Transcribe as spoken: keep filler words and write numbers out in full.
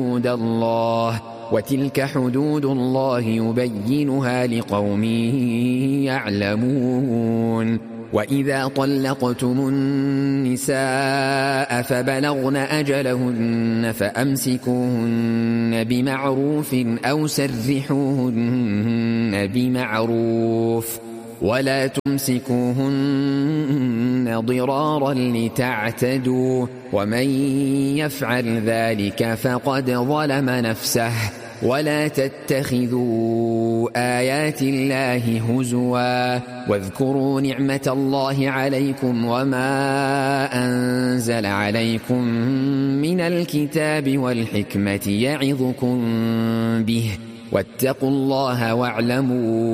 حدود الله وتلك حدود الله يبينها لقوم يعلمون. وإذا طلقتم النساء فبلغن أجلهن فأمسكوهن بمعروف أو سرحوهن بمعروف ولا تمسكوهن ضرارا لتعتدوا ومن يفعل ذلك فقد ظلم نفسه. ولا تتخذوا آيات الله هزوا واذكروا نعمة الله عليكم وما أنزل عليكم من الكتاب والحكمة يعظكم به واتقوا الله واعلموا